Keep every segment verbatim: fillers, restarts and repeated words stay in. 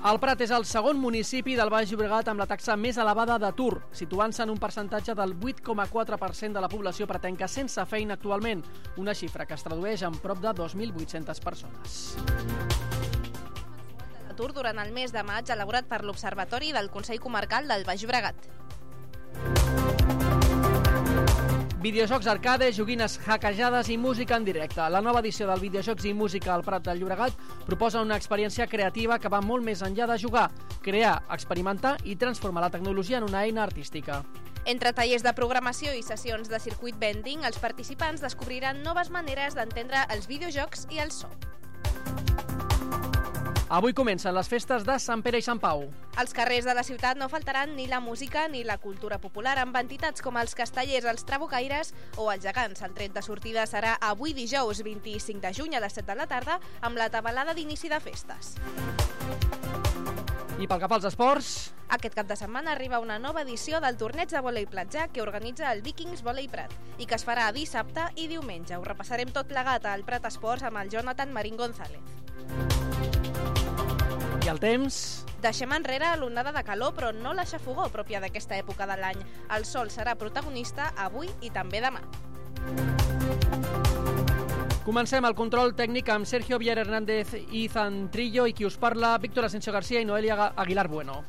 El Prat és el segon municipi del Baix Llobregat amb la taxa més elevada d'atur, situant-se en un percentatge del vuit coma quatre per cent de la població pretenca sense feina actualment, una xifra que es tradueix en prop de dos mil vuit-centes persones. L'atur durant el mes de maig elaborat per l'Observatori del Consell Comarcal del Baix Llobregat. Videojocs arcade, joguines hackejades i música en directe. La nova edició del Videojocs i Música al Prat del Llobregat proposa una experiència creativa que va molt més enllà de jugar, crear, experimentar i transformar la tecnologia en una eina artística. Entre tallers de programació i sessions de circuit vending, els participants descobriran noves maneres d'entendre els videojocs i el so. Avui comencen les festes de Sant Pere i Sant Pau. Als carrers de la ciutat no faltaran ni la música ni la cultura popular amb entitats com els castellers, els trabucaires o els gegants. El tret de sortida serà avui dijous vint-i-cinc de juny a les set de la tarda amb la tabalada d'inici de festes. I pel que fa als esports... Aquest cap de setmana arriba una nova edició del torneig de vòlei platjà que organitza el Vikings Vòlei Prat i que es farà dissabte i diumenge. Ho repassarem tot plegat al Prat Esports amb el Jonathan Marín González. I el temps... Deixem enrere l'onada de calor, però no la xafogor pròpia d'aquesta època de l'any. El sol serà protagonista avui i també demà. Comencem el control tècnic amb Sergio Villar Hernández i Izan Trillo i qui us parla, Víctor Asensio García i Noelia Aguilar Bueno.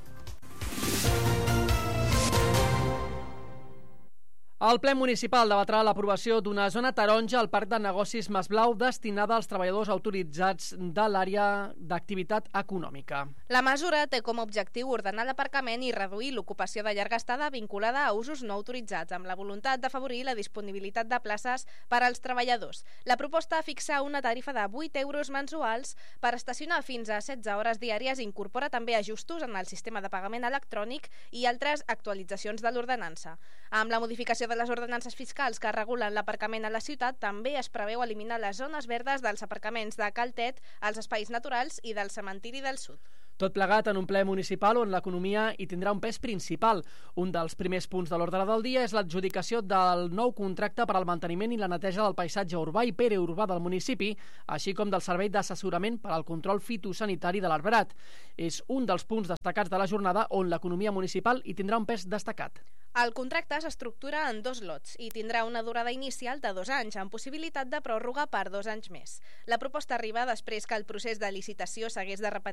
El ple municipal debatrà l'aprovació d'una zona taronja al Parc de Negocis Masblau destinada als treballadors autoritzats de l'àrea d'activitat econòmica. La mesura té com a objectiu ordenar l'aparcament i reduir l'ocupació de llarga estada vinculada a usos no autoritzats, amb la voluntat d'afavorir la disponibilitat de places per als treballadors. La proposta fixa una tarifa de vuit euros mensuals per estacionar fins a setze hores diàries i incorpora també ajustos en el sistema de pagament electrònic i altres actualitzacions de l'ordenança. Amb la modificació de les ordenances fiscals que regulen l'aparcament a la ciutat, també es preveu eliminar les zones verdes dels aparcaments de Cal Tet, els espais naturals i del cementiri del sud. Tot plegat en un ple municipal on l'economia hi tindrà un pes principal. Un dels primers punts de l'ordre del dia és l'adjudicació del nou contracte per al manteniment i la neteja del paisatge urbà i periurbà del municipi, així com del servei d'assessorament per al control fitosanitari de l'arbrat. És un dels punts destacats de la jornada on l'economia municipal hi tindrà un pes destacat. El contracte s'estructura en dos lots i tindrà una durada inicial de dos anys, amb possibilitat de pròrroga per dos anys més. La proposta arriba després que el procés de licitació s'hagués de repetir